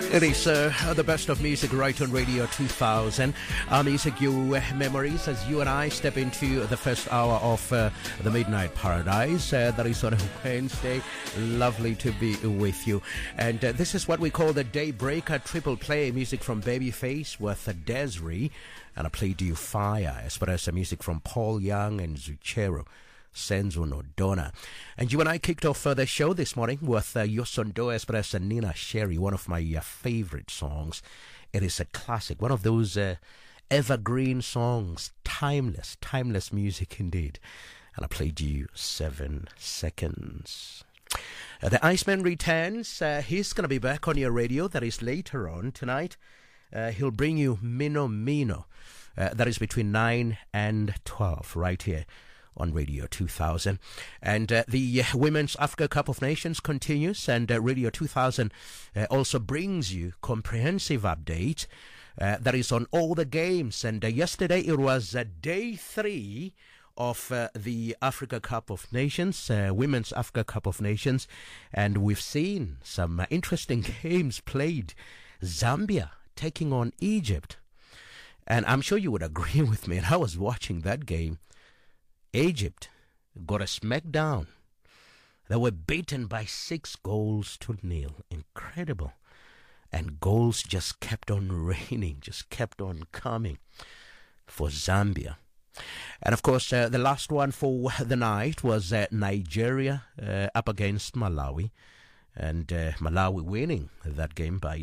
It is the best of music right on Radio 2000. Our music, your memories, as you and I step into the first hour of the Midnight Paradise. That is on Wednesday. Lovely to be with you. And this is what we call the Daybreaker Triple Play. Music from Babyface with Desiree. And I played you Fire, as well as music from Paul Young and Zuchero. Senzo Nodona. And you and I kicked off the show this morning with Yosondo Express and Nina Sherry, one of my favorite songs. It is a classic, one of those evergreen songs, timeless music indeed. And I played you 7 seconds. The Iceman returns. He's going to be back on your radio. That is later on tonight. He'll bring you Mino Mino. That is between 9 and 12 right here on Radio 2000. And the Women's Africa Cup of Nations continues, and Radio 2000 also brings you comprehensive update that is on all the games. And yesterday it was day 3 of the Africa Cup of Nations, Women's Africa Cup of Nations, and we've seen some interesting games played. Zambia taking on Egypt, and I'm sure you would agree with me, and I was watching that game. Egypt got a smackdown. They were beaten by 6-0. Incredible. And goals just kept on raining, just kept on coming for Zambia. And of course, the last one for the night was Nigeria up against Malawi. And Malawi winning that game by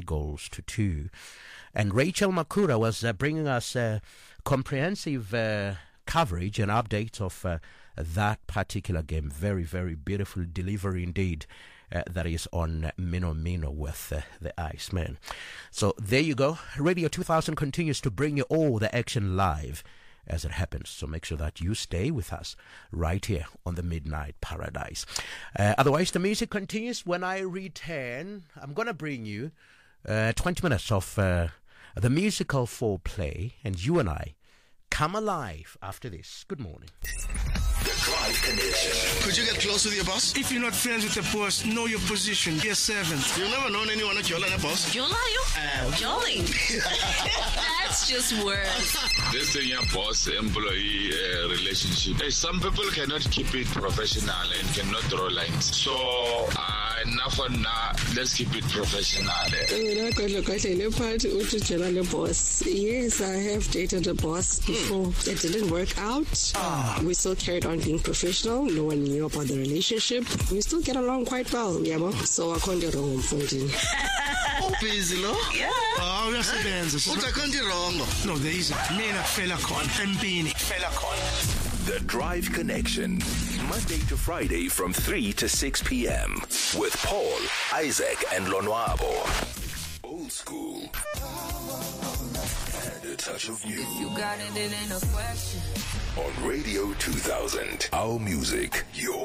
3-2. And Rachel Makura was bringing us comprehensive coverage and updates of that particular game. Very, very beautiful delivery indeed. That is on Mino Mino with the Iceman. So there you go. Radio 2000 continues to bring you all the action live as it happens. So make sure that you stay with us right here on the Midnight Paradise. Otherwise, the music continues. When I return, I'm going to bring you 20 minutes of the musical foreplay, and you and I come alive after this. Good morning. The Drive Connection. Could you get close with your boss? If you're not friends with the boss, know your position. Be a servant. You've never known anyone at Jola and a boss? Jola, Jolly. That's just words. This thing, your boss-employee relationship. Some people cannot keep it professional and cannot draw lines. So, enough for now. Let's keep it professional. Yes, I have dated a boss before. It didn't work out. We still carried on being professional. No one knew about the relationship. We still get along quite well, yeah. So I can't do wrong for busy, no? Yeah. Oh, that's the bands. What I can't do wrong. No, there isn't. Mina Felacon. Mbini Felacon. The Drive Connection. Monday to Friday from 3 to 6 p.m. with Paul, Isaac, and Lonwabo. Old school. And a touch of new. You got it, it ain't a question. On Radio 2000. Our music, your